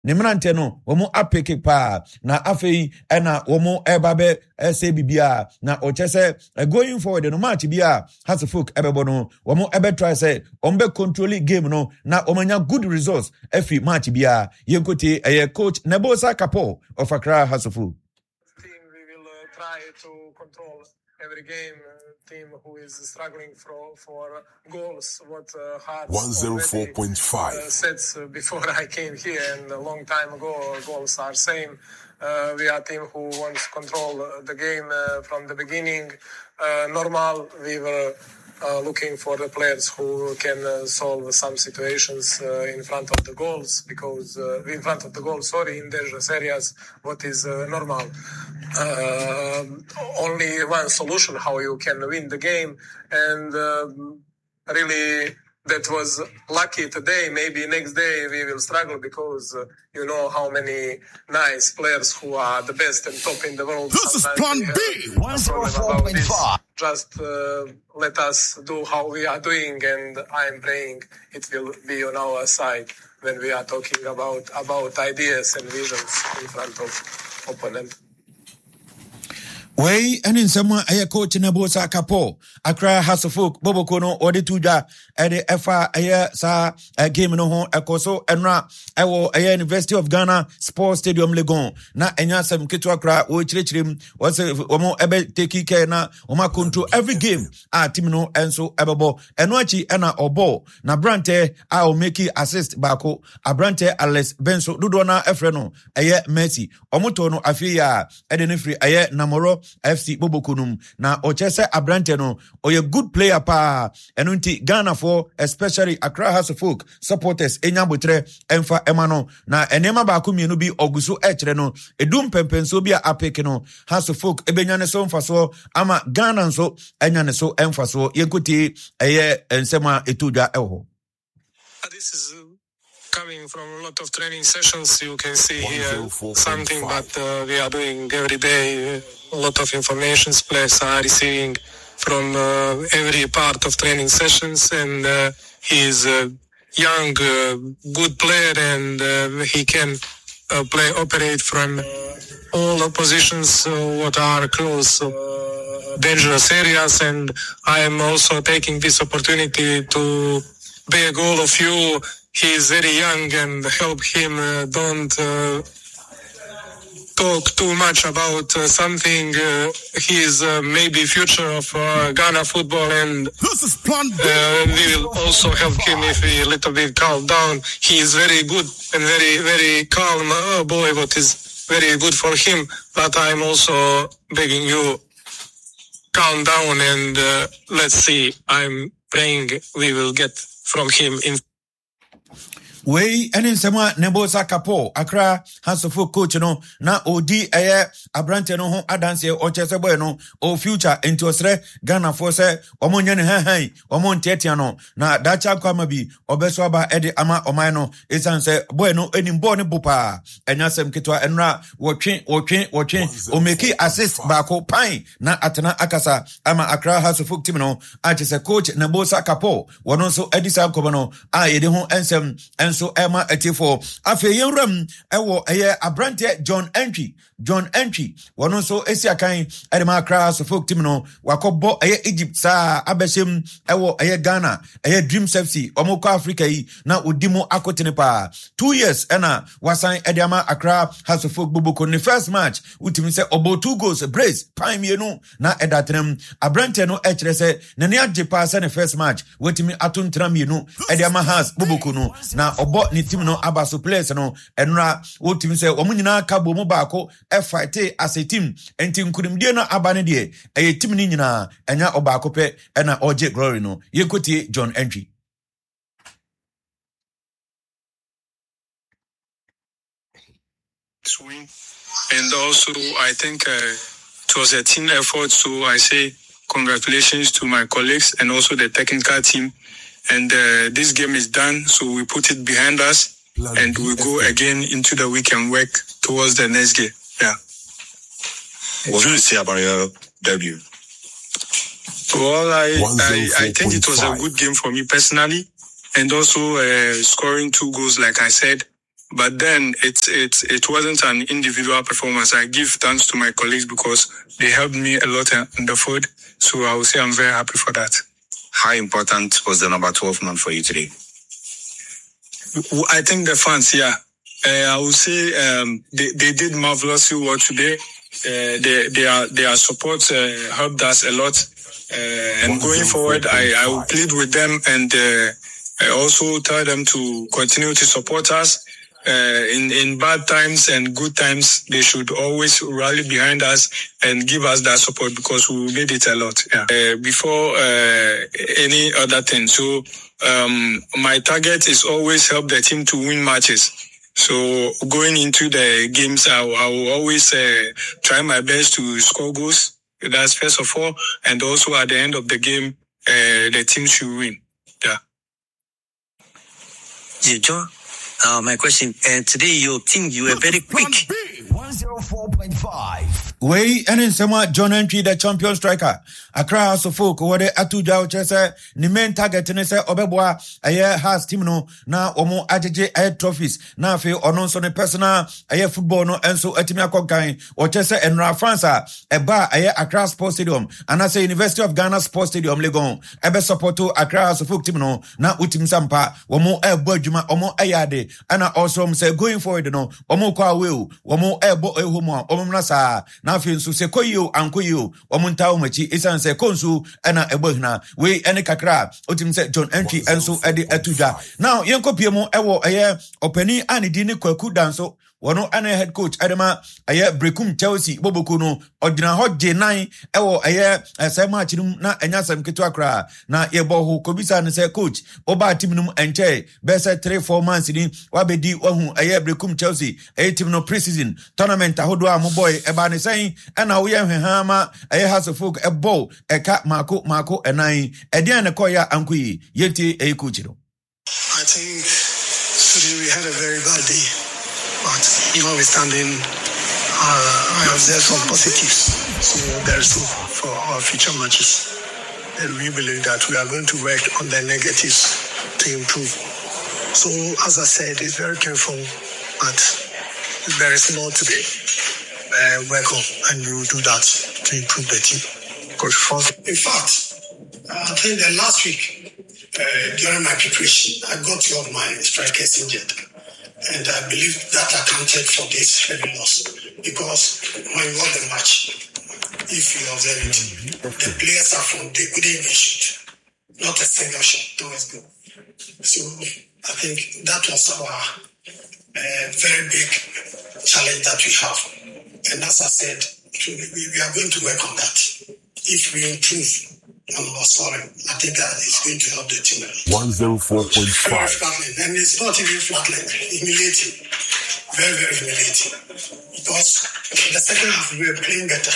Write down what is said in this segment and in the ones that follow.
Nemrante no womo apeke pa na afei ena womo ebabe say bibia na ochese going forward no match bia has folk ebebo no womo ebe try say ombe control game no na omanya good results every match bia yenkoti coach Nebosa Kapo of Accra Hasselhoff. Team we will try to control every game. Team who is struggling for goals. What Hart 104.5 sets before I came here and a long time ago. Goals are same. We are a team who wants to control the game from the beginning. Normal, we were looking for the players who can solve some situations in front of the goals, because in dangerous areas, what is normal. Only one solution how you can win the game, and really that was lucky today. Maybe next day we will struggle, because you know how many nice players who are the best and top in the world. This is Plan B 104.5. Just let us do how we are doing, and I am praying it will be on our side when we are talking about ideas and visions in front of opponent. Way and in someone a coach Nebosa Kapo, Accra Hasselhoff, Bobokono, or the Tuja, at the FA sa game no home, a coso, and ra, I will a University of Ghana Sports Stadium Legon, na Enyasam Kitwakra, which him was a more ebe take care na, Oma control every game, Timino, and so Ebabo, and Wachi, Anna or Bo, na Brante, I'll make it assist Bako, a Brante, Alex Benso, Dudona, Efreno, a Messi, Omotono, Afia, Edenifri, a Namoro, FC Bobokunum na ochese abrante no oye good player pa enunti Ghana for especially Accra Hasselhoff supporters enyabotre emfa emano na enema ba ku mienu bi oguso echre no edum pempenso bi apeke no Hasselhoff ebenyane so mfaso ama Ghana nso enyane so emfaso yekuti eye ensema etudwa eho. This is coming from a lot of training sessions. You can see here something that we are doing every day. A lot of information players are receiving from every part of training sessions, and he is a young, good player, and he can operate from all positions what are close, dangerous areas. And I am also taking this opportunity to beg all of you. He is very young, and help him. Don't talk too much about something. He is maybe future of Ghana football, and This is Plan B. we will also help him if he a little bit calm down. He is very good and very, very calm boy, what is very good for him. But I'm also begging you, calm down, and let's see. I'm praying we will get from him in. Way and in Sama Nebosa Kapo, Accra Hasselhoff coach no na odi abrante no ho adanse o chese boy no o future into osre Ghana for se omonye ne han omontetia no na dacha kwama bi obeso aba ede ama oman no esan se boy no enim ball ne bopa enyasem ketwa enra wotwe o make assist baako pan na atena akasa ama Accra Hasselhoff team no a chese coach Nebosa Kapo wono so edisa kobo no a yede ho ensem so Emma etifo afe yenram ewo abrante John Entry wono so esiakan edema Accra Hasselhoff team no wakobo Egypt sa abeshem ewo Ghana Dreams FC omoko Africa yi na odimo akotene pa 2 years ena wasan edema Accra Hasselhoff Boboko ne first match utimi se obo 2 goals brace pime no na edatrem abrante no echre se nene agye pa se ne first match wetimi atontram yenu edema Has Boboko no na obo ni team no abaso players no enra wotimi se omunyina kabo mu baako fight as a team enti nkurimdie no abane de team ni nyina enya obaako pe ena oje glory no yekotie John Entry. Win. And also I think it was a team effort, so I say congratulations to my colleagues and also the technical team. And this game is done, so we put it behind us, and we go again into the week and work towards the next game. Yeah. What do you say about your debut? Well, I think it was a good game for me personally, and also scoring 2 goals, like I said. But then it wasn't an individual performance. I give thanks to my colleagues because they helped me a lot on the field. So I would say I'm very happy for that. How important was the number 12 man for you today? I think the fans, yeah. I would say they did marvelously well today. Their support helped us a lot. And going forward, I will plead with them and I also tell them to continue to support us. In bad times and good times, they should always rally behind us and give us that support because we need it a lot. Yeah. Before any other thing. So my target is always help the team to win matches. So going into the games, I will always try my best to score goals. That's first of all. And also at the end of the game, the team should win. Yeah. John, my question, today your team, you were very quick. 104.5. Way and in summer, John Entry, the champion striker. Accra House of Folk, what they atuja chese, ni main target in se obeboa, aye has team no, na omo AJJ aye trophies, na fe onon so ne personal, aye football no, enso etimia konkain, or chese enra Fransa, eba aye Accra Sports Stadium, and I say University of Ghana Sports Stadium, Legon, ebe supporto Accra House of Folk team no, na utim sampa, omo bojuma, omo ayade, and I also say going forward no, omo kwa will, omo ebo homo, omo nasa, na fe nso se koyo ankoyo, omo ntawo machi, isan se konsu ena ebohna we ene kakra otim se John Entry enso ede atuja now yenko piemo ewo eye opani anidi ni Kwaku Danso wono ene head coach adema eye Brekum Chelsea Boboku no odina ho J9 ewo eye se match num na enyasam ketu akra na yebo ho kobisa ne se coach oba team num enche be se 3-4 months ni wabedi ohu eye Brekum Chelsea eye team no pre-season tournament ahodo a mo boy eba ne sen ena wo ye hwehama eye House of Folk ebo eka mako enan edian ne koya ankoyi yeti eye coach no. I think today we had a very bad day. But, notwithstanding, I observed some positives. So there is hope for our future matches. And we believe that we are going to work on the negatives to improve. So, as I said, it's very careful, but there is more to be work on, and we will do that to improve the team. In fact, I think that last week, during my preparation, I got two of my strikers injured. And I believe that accounted for this heavy loss. Because when you won the match, if you observe it, the players are from, they couldn't even shoot. Not a single shot towards goal. So I think that was our very big challenge that we have. And as I said, we are going to work on that. If we improve on our scoring, I think that is going to help the team. 104.5. And it's not even flattening, humiliating. Very, very humiliating. Because the second half we were playing better.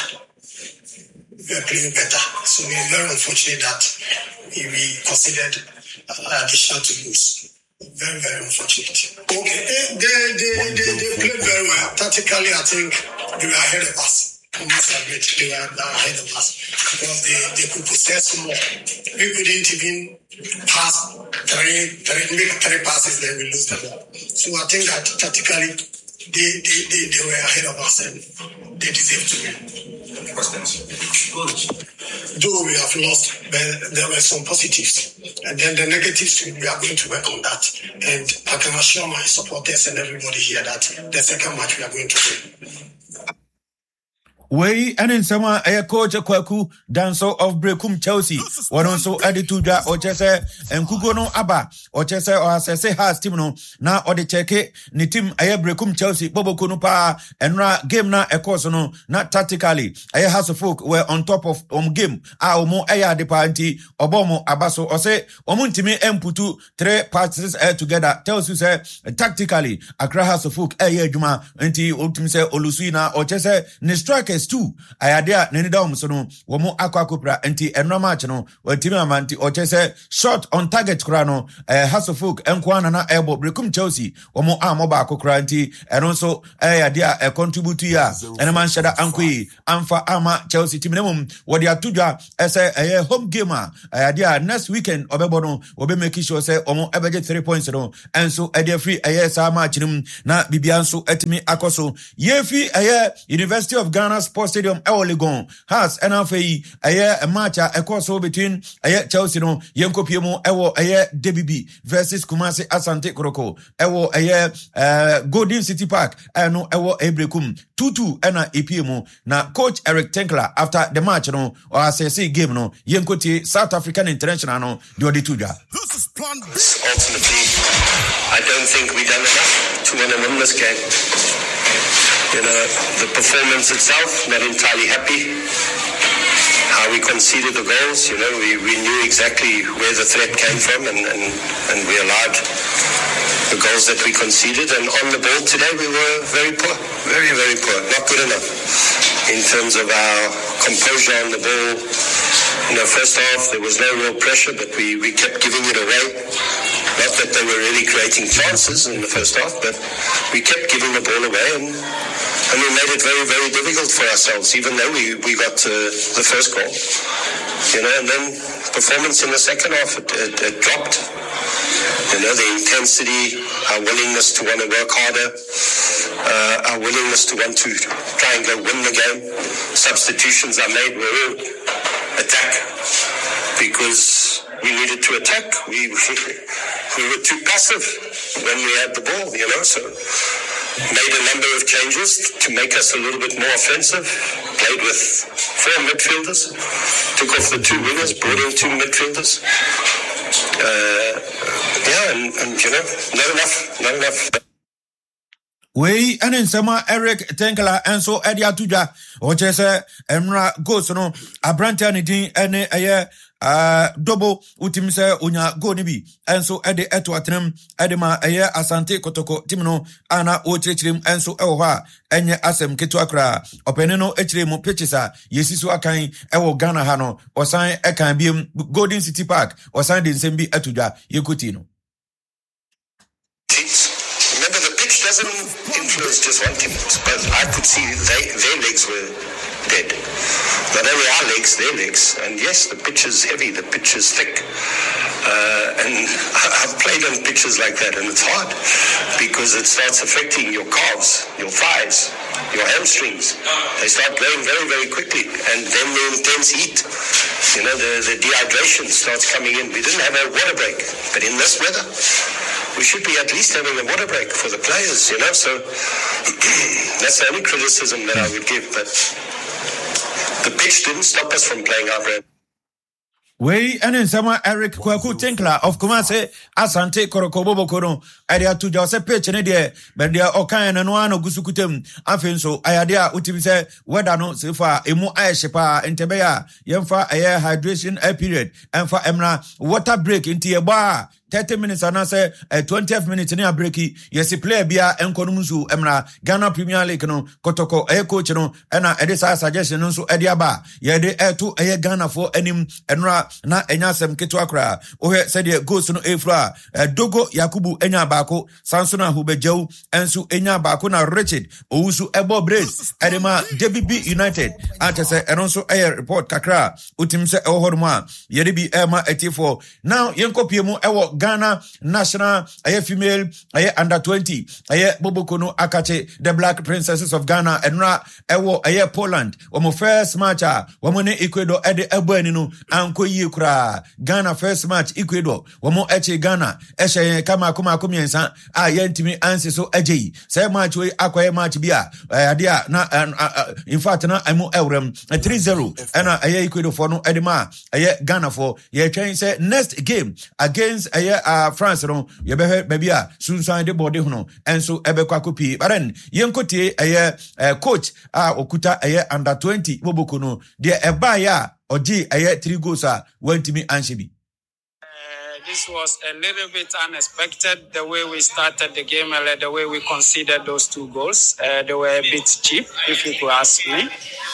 So we are very unfortunate that we considered additional to lose. Very, very unfortunate. Okay, they played very well. Tactically, I think they were ahead of us. I must admit, they were ahead of us because they could possess more. We couldn't even pass make three passes, then we lose the ball. So I think that tactically they were ahead of us and they deserve to win. Though we have lost, but there were some positives. And then the negatives, we are going to work on that. And I can assure my supporters and everybody here that the second match we are going to win. Way and in summer a coach Kwaku Danso of Brekum Chelsea. One also added to that or chese and Kugono Abba or chese or assesse has team no now or the cheke ni team a Brekum Chelsea Bobo Kunupa and ra game na a course no not tactically. A House of Folk were on top of game mo aya de party obomo abaso or say omuntimi emputu 3 parties together tells you say tactically Accra House of Folk juma anti ultim say Olusina or chese ni strike Strikers too ayade nani da so no wo mo akwa enti enro match no watimi amanti o chese shot on target kura no Hasselhoff enkwana na ebo brekum Chelsea wo mo amoba akokra enti eno so ayade a contribute ya ena man shada ankwi amfa ama Chelsea team nemum wo dia tudwa ese home game ayade next weekend obebo no obe make sure say omo ebeje 3 points no enso ede free sa match nim na bibia nso etimi akoso yefi University of Ghana Sports Stadium Legon has NFA a match akoso between Chelsea no yenkopiemu DBB versus Kumasi Asante Koroko Golden City Park no Ebrekum 2-2 ena EPM na coach Eric Tenkler after the match no or assess game no yenkoti South African International no the tuja. Ultimately, I don't think we've done enough to win this game. You know, the performance itself, not entirely happy. How we conceded the goals, you know, we knew exactly where the threat came from and we allowed the goals that we conceded. And on the ball today, we were very poor, very, very poor, not good enough in terms of our composure on the ball. You know, first half, there was no real pressure, but we kept giving it away. Not that they were really creating chances in the first half, but we kept giving the ball away and we made it very, very difficult for ourselves, even though we got the first goal. You know, and then performance in the second half, it dropped. You know, the intensity, our willingness to want to work harder, our willingness to want to try and go win the game. Substitutions I made were all attack because we needed to attack. We were too passive when we had the ball, you know, so made a number of changes to make us a little bit more offensive. Played with 4 midfielders, took off the 2 wingers, brought in 2 midfielders. And you know, not enough. We ensema Eric Tenkler enso Edia Tuja ochese emra goals no abrante ni din ene double utimse unya go ni bi enso ede eto atrem ede ma Asante Kotoko team no ana o chirechirem enso ewo ha enye asem ketu akra opene no echirem pitches a yesiso akan ewo Ghana ha no osan ekan biem Golden City Park osan de nsem bi atuja yekuti no. Doesn't influence just one team, but I could see their legs were dead. Not only our legs, their legs. And yes, the pitch is heavy, the pitch is thick. And I've played on pitches like that, and it's hard because it starts affecting your calves, your thighs, your hamstrings. They start going very, very quickly, and then the intense heat. You know, the dehydration starts coming in. We didn't have a water break, but in this weather, we should be at least having a water break for the players, you know, so that's the only criticism that I would give, but the pitch didn't stop us from playing our brand. We ensema Eric Tenkler of Kumasi Asante Koroko Bobokono area to Jose pitch ne de but dia okan no ano gusukutem afenso ayadea utimse weda no sefa emu ayeshepa entebeya yemfa hydration period emfa emra water break inti eba 30 minutes and I say 20th minute near breaki yes play bia enkonumusu emra Ghana Premier League no Kotoko coach no ena edisa suggestion no so ediaba yede to Ghana for enim enra na enyasem ketu akra ohe said goes no efra Dogo Yakubu enya bako Sansona Hubejeu ensu enya bako na Richard Owusu ebo brace edema DBB United atese enonso report kakra utimse ehoruma yede bi ema etifo now yenkopiemu ewo Ghana national female under 20 Bobokono Akache the Black Princesses of Ghana enra ewo Poland omo first match womo ne Ecuador ede ebani no anko yikura Ghana first match Ecuador womo eche Ghana ehye kama komiensa yentimi anse so eje say match we akwaye match bia adea na in fact na amu eurem 3-0 ena Ecuador for no edema Ghana for ye twen say next game against France no ye be baby a sunsan de body hono enso ebekwa kopi but then yenkotie coach okuta under 20 Bobokono de eba ya oji 3 goals went me anshibi. This was a little bit unexpected, the way we started the game and the way we conceded those 2 goals. They were a bit cheap, if you could ask me.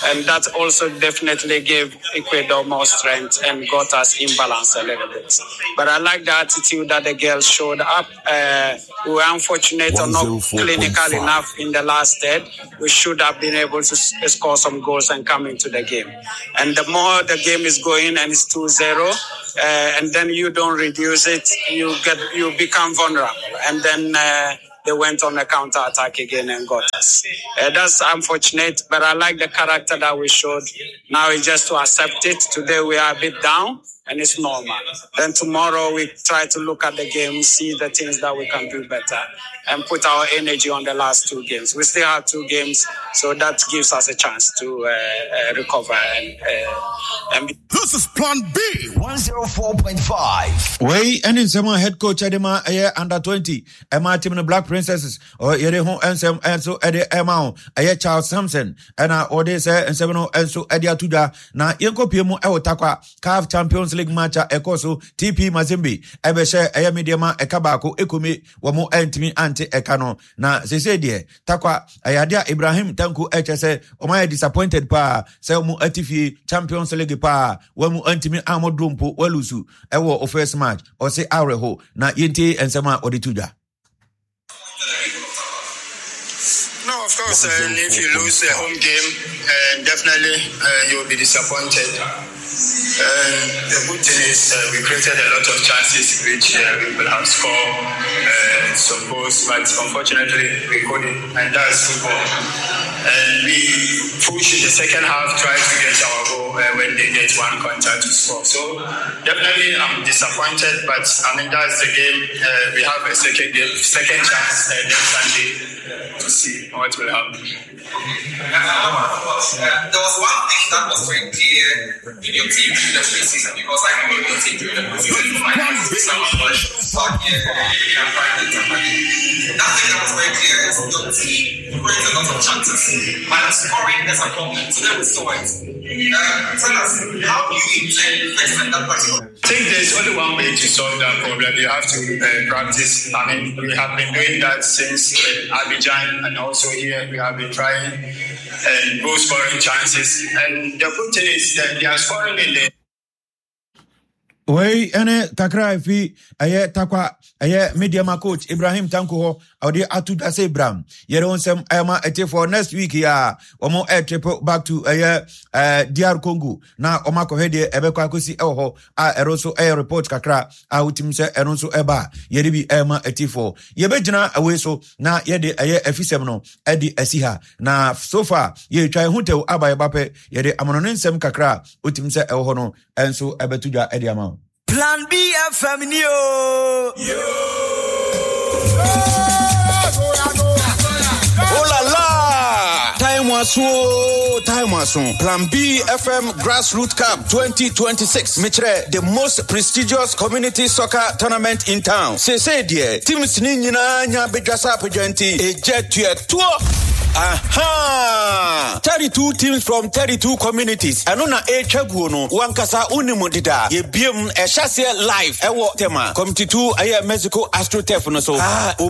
And that also definitely gave Ecuador more strength and got us in balance a little bit. But I like the attitude that the girls showed up. We were unfortunate or not clinical enough in the last third. We should have been able to score some goals and come into the game. And the more the game is going and it's 2-0, and then you don't reduce it, you become vulnerable. And then they went on a counter-attack again and got us. That's unfortunate, but I like the character that we showed. Now it's just to accept it. Today we are a bit down, and it's normal. Then tomorrow we try to look at the game, see the things that we can do better, and put our energy on the last 2 games. We still have 2 games, so that gives us a chance to recover and be. This is Plan B 104.5. Way and in some head coach Edema under 20. Emma team the Black Princesses or Yere and some and so Eddie Emma Charles Sampson and or they say and 7 and so Eddie Tuda na Yanko Piemo Ewotakwa CAF Champions League match Ekoso TP Mazembe Ebeshe Ayamediama Ekabako Ekumi Wamo Entimi Ante Ekano na se die takwa Ayadia Ibrahim Tanku HSE Omaya disappointed pa se mu atifi Champions League pa Wamu Antimi Amodrumpo Walusu Ewo first match or say Areho na Yente and Sama Odituja. No, of course, if you lose a home game, definitely you'll be disappointed. The good thing is we created a lot of chances which we could have scored some goals, but unfortunately we couldn't, and that's football. And we pushed in the second half, tried to get our goal when they get one contact to score. So definitely I'm disappointed, but I mean that's the game. We have a second chance next Sunday to see what will happen. There was one thing that was very clear in your team during the preseason, because I remember your team during the preseason. That thing that was very clear is your team creates a lot of chances, but scoring is a problem. So then we saw it. Tell us, how do you intend to fix that particular? I think there's only one way to solve that problem. You have to practice. I mean, we have been doing that since Abidjan, and also here we have been trying and goal scoring chances. And the good thing is that they are scoring in the Way ene kakra fi aye takwa aye media coach Ibrahim Tanku ho awde atuda say Bram yere onsem ayama ete for next week ya omo air trip back to aye DR Congo na omako hede ebekwa kosi eho a eroso air report kakra a utim se eronso eba yere bi ayama ete for yebegina away so na yede aye afisem no edi asiha na so far ye twa hutew abaye bape yede amononensem kakra utim se eho no enso ebetuja edi ama Plan B FM Yo. Oh la la! Time was Plan B FM Grassroots Cup 2026. Mitre, the most prestigious community soccer tournament in town. Say dear, teams nina nya bedrasa pejenti e jet to a tour. Aha! 32 teams from 32 communities. Anona e chaguono wankasa unimodida ye biem e chase live ewo tema. Committee 2 aye Mexico AstroTurf no so.